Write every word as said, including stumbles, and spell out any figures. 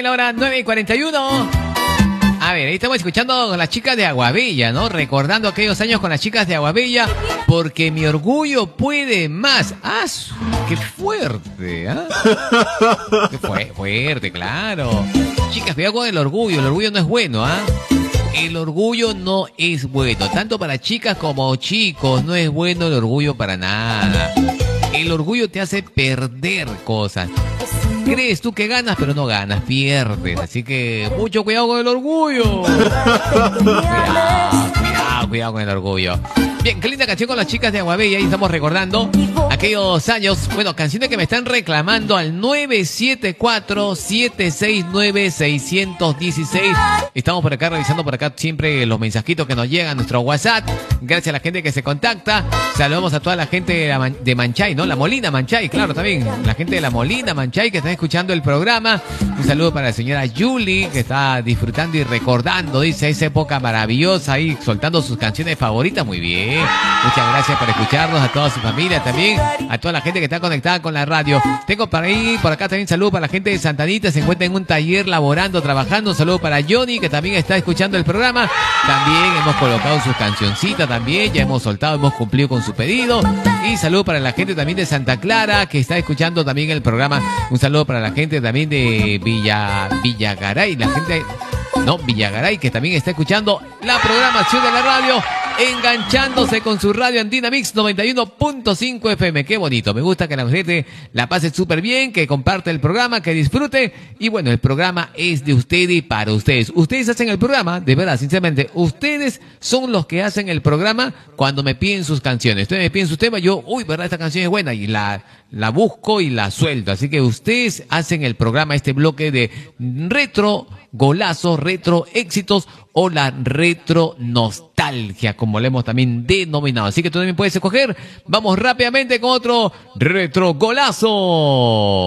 la hora nueve y cuarenta y uno. A ver, ahí estamos escuchando con las chicas de Aguabella, ¿no? Recordando aquellos años con las chicas de Aguabella, porque mi orgullo puede más. ¡Ah, qué fuerte! ¿Ah? ¡Qué fue, fuerte, claro! Chicas, cuidado con el orgullo, el orgullo no es bueno, ¿ah? El orgullo no es bueno, tanto para chicas como chicos, no es bueno el orgullo para nada. El orgullo te hace perder cosas. Crees tú que ganas, pero no ganas, pierdes. Así que mucho cuidado con el orgullo. Cuidado, cuidado, cuidado con el orgullo. Bien, qué linda canción con las chicas de Aguabella. Ahí estamos recordando aquellos años. Bueno, canciones que me están reclamando al nueve siete cuatro, siete seis nueve, seis uno seis. Estamos por acá revisando por acá siempre los mensajitos que nos llegan a nuestro WhatsApp. Gracias a la gente que se contacta. Saludamos a toda la gente de, la Man- de Manchay, ¿no? La Molina Manchay, claro, también. La gente de la Molina Manchay que está escuchando el programa. Un saludo para la señora Julie, que está disfrutando y recordando, dice, esa época maravillosa ahí, soltando sus canciones favoritas. Muy bien. Muchas gracias por escucharnos, a toda su familia también, a toda la gente que está conectada con la radio. Tengo para ahí, por acá también saludo para la gente de Santa Anita, se encuentra en un taller laborando, trabajando. Un saludo para Johnny, que también está escuchando el programa. También hemos colocado sus cancioncitas también, ya hemos soltado, hemos cumplido con su pedido. Y saludo para la gente también de Santa Clara, que está escuchando también el programa. Un saludo para la gente también de Villa, Villagaray, la gente, no, Villagaray, que también está escuchando la programación de la radio, enganchándose con su radio Andina Mix noventa y uno punto cinco F M. Qué bonito, me gusta que la gente la pase súper bien, que comparte el programa, que disfrute. Y bueno, el programa es de ustedes y para ustedes. Ustedes hacen el programa, de verdad, sinceramente, ustedes son los que hacen el programa cuando me piden sus canciones. Ustedes me piden sus temas, yo, uy, verdad, esta canción es buena, y la, la busco y la suelto. Así que ustedes hacen el programa, este bloque de retro golazos, retro éxitos o la retro nostalgia, como le hemos también denominado. Así que tú también puedes escoger. Vamos rápidamente con otro retro golazo.